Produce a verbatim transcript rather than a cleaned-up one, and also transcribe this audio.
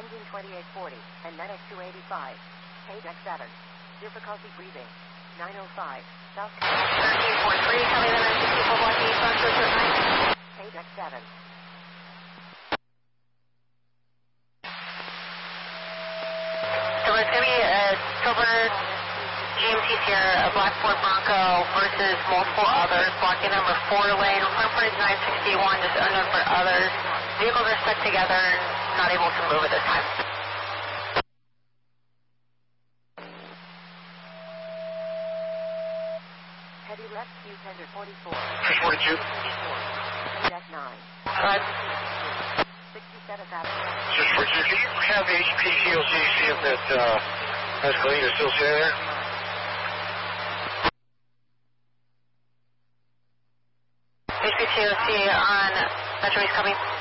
Engine twenty-eight forty, and N X two eighty-five. Page X seven. Difficulty breathing. nine oh five. South. thirteen forty-three, coming in at sixty-four blocking eastbound to nine. Page X seven. So it's going to be a silver G M C Sierra, a black Ford Bronco versus multiple others. Blocking number four lane, front frontage nine sixty-one, just unknown for others. Vehicles are stuck together and not able to move at this time. Heavy left, Q tender forty-four. forty-two. Deck nine. Five. sixty-seven thousand. six forty-two, can you have H P C L C see if that uh, Escalade is still sitting there? H P C L C on Metro East coming.